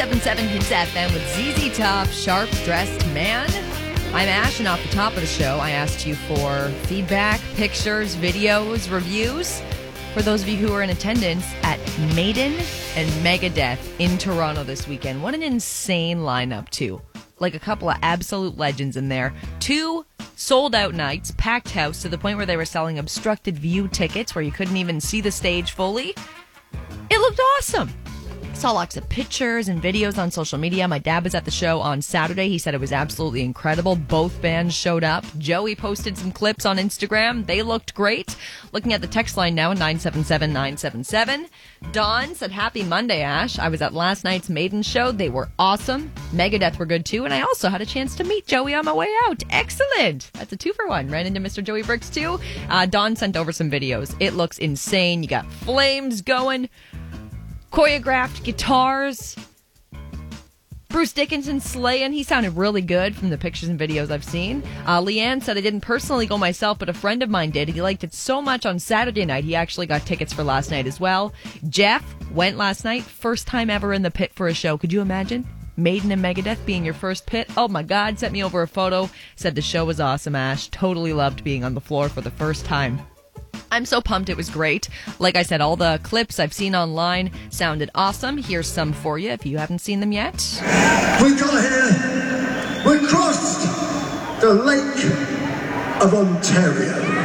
97.7 Hits FM with ZZ Top, Sharp Dressed Man. I'm Ash, and off the top of the show, I asked you for feedback, pictures, videos, reviews for those of you who are in attendance at Maiden and Megadeth in Toronto this weekend. What an insane lineup, too. Like a couple of absolute legends in there. 2 sold-out nights, packed house, to the point where they were selling obstructed view tickets where you couldn't even see the stage fully. It looked awesome. Saw lots of pictures and videos on social media. My dad was at the show on Saturday. He said it was absolutely incredible. Both bands showed up. Joey posted some clips on Instagram. They looked great. Looking at the text line now, 977-977. Dawn said, happy Monday, Ash. I was at last night's Maiden show. They were awesome. Megadeth were good too. And I also had a chance to meet Joey on my way out. Excellent. That's a 2-for-1. Ran into Mr. Joey Brooks too. Dawn sent over some videos. It looks insane. You got flames going. Choreographed guitars. Bruce Dickinson slaying. He sounded really good from the pictures and videos I've seen. Leanne said, I didn't personally go myself, but a friend of mine did. He liked it so much on Saturday night, he actually got tickets for last night as well. Jeff went last night. First time ever in the pit for a show. Could you imagine? Maiden and Megadeth being your first pit. Oh my God. Sent me over a photo. Said the show was awesome, Ash. Totally loved being on the floor for the first time. I'm so pumped. It was great. Like I said, all the clips I've seen online sounded awesome. Here's some for you if you haven't seen them yet. We got here. We crossed the Lake of Ontario.